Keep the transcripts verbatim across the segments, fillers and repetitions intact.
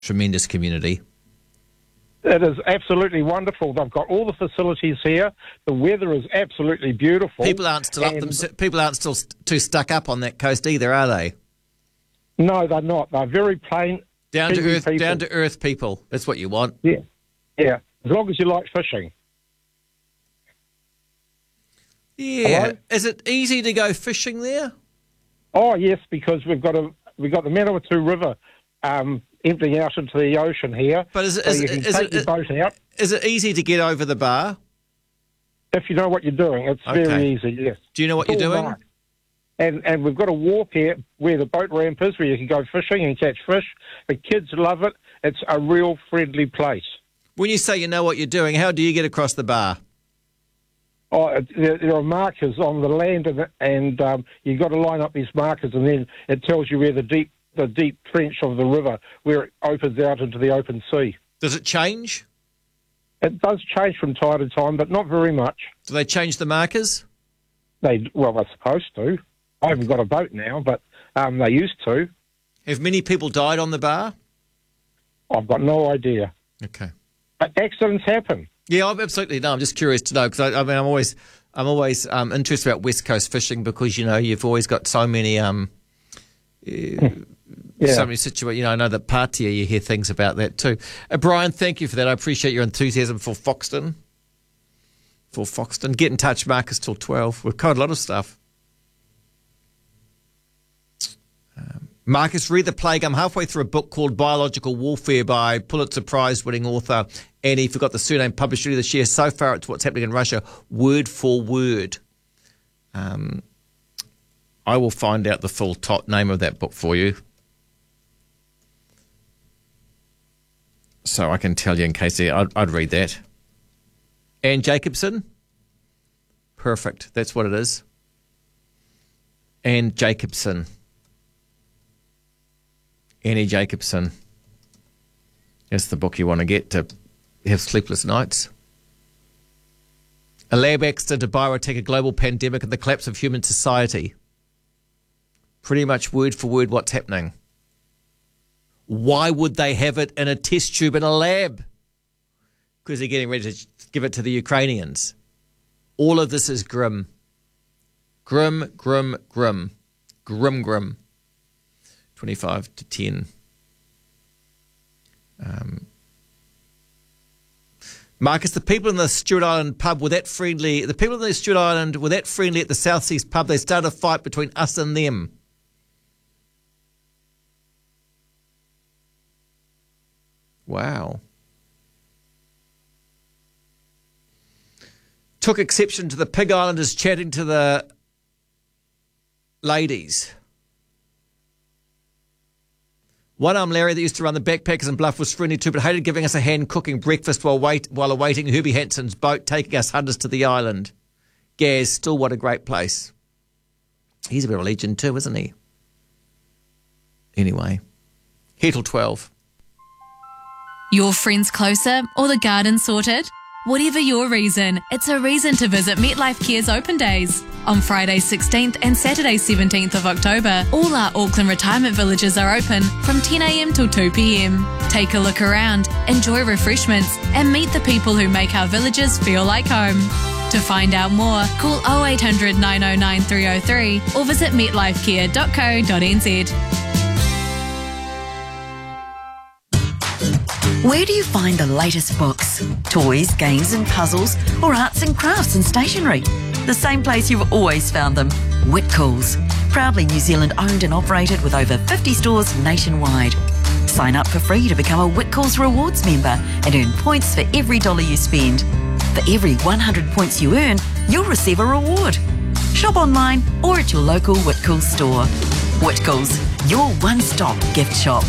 Tremendous community. It is absolutely wonderful. They've got all the facilities here. The weather is absolutely beautiful. People aren't still up them, People aren't still st- too stuck up on that coast either, are they? No, they're not. They're very plain, down to earth, people. down to earth people. That's what you want. Yeah, yeah. As long as you like fishing. Yeah. Hello? Is it easy to go fishing there? Oh yes, because we've got a we've got the Manawatu River um, emptying out into the ocean here. But is it, so is, you can is, take it, your boat out. Is it easy to get over the bar? If you know what you're doing, it's Okay. very easy. Yes. Do you know what It's you're all doing? right. And and we've got a wharf here where the boat ramp is, where you can go fishing and catch fish. The kids love it. It's a real friendly place. When you say you know what you're doing, how do you get across the bar? Oh, it- there, there are markers on the land, and, and um, you've got to line up these markers, and then it tells you where the deep the deep trench of the river, where it opens out into the open sea. Does it change? It does change from time to time, but not very much. Do they change the markers? They well, they're supposed to. I haven't got a boat now, but um, they used to. Have many people died on the bar? I've got no idea. Okay. But accidents happen. Yeah, I'm absolutely. No, I'm just curious to know because I, I mean, I'm always, I'm always um, interested about West Coast fishing because you know you've always got so many, um, uh, Yeah. so many situations. You know, I know that Patia, you hear things about that too. Uh, Brian, thank you for that. I appreciate your enthusiasm for Foxton. For Foxton, get in touch, Marcus, till twelve. We've covered a lot of stuff. Um, Marcus, read The Plague. I'm halfway through a book called Biological Warfare by Pulitzer Prize-winning author Annie, forgot the surname, published earlier this year. So far, it's what's happening in Russia, word for word. Um, I will find out the full top name of that book for you, so I can tell you in case I'd, I'd read that. Anne Jacobson, perfect. That's what it is. Anne Jacobson, Annie Jacobson. That's the book you want to get to have sleepless nights. A lab accident to biotech, a global pandemic, and the collapse of human society. Pretty much word for word what's happening. Why would they have it in a test tube in a lab? Because they're getting ready to give it to the Ukrainians. All of this is grim. Grim, grim, grim. Grim, grim. twenty-five to ten. Um... Marcus, the people in the Stewart Island pub were that friendly. The people in the Stewart Island were that friendly at the South Seas pub. They started a fight between us and them. Wow. Took exception to the Pig Islanders chatting to the ladies. One-arm Larry that used to run the backpackers in Bluff was friendly too, but hated giving us a hand cooking breakfast while wait while awaiting Herbie Hanson's boat taking us hunters to the island. Gaz, still what a great place. He's a bit of a legend too, isn't he? Anyway, here till twelve. Your friends closer or the garden sorted? Whatever your reason, it's a reason to visit MetLife Care's Open Days. On Friday sixteenth and Saturday seventeenth of October, all our Auckland retirement villages are open from ten a m till two p m. Take a look around, enjoy refreshments, and meet the people who make our villages feel like home. To find out more, call oh eight hundred, nine oh nine, three oh three or visit metlifecare dot co dot n z. Where do you find the latest books, toys, games and puzzles, or arts and crafts and stationery? The same place you've always found them, Whitcoulls. Proudly New Zealand owned and operated with over fifty stores nationwide. Sign up for free to become a Whitcoulls Rewards member and earn points for every dollar you spend. For every one hundred points you earn, you'll receive a reward. Shop online or at your local Whitcoulls store. Whitcoulls, your one-stop gift shop.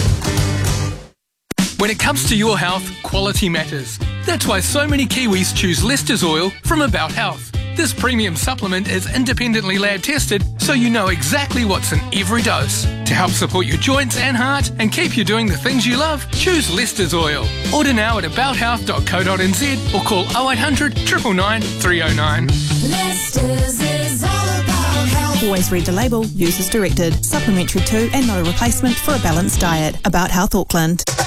When it comes to your health, quality matters. That's why so many Kiwis choose Lester's Oil from About Health. This premium supplement is independently lab tested, so you know exactly what's in every dose. To help support your joints and heart and keep you doing the things you love, choose Lester's Oil. Order now at about health dot co dot n z or call oh eight hundred, nine nine nine, three oh nine. Lester's is all about health. Always read the label, use as directed. Supplementary to and not a replacement for a balanced diet. About Health Auckland.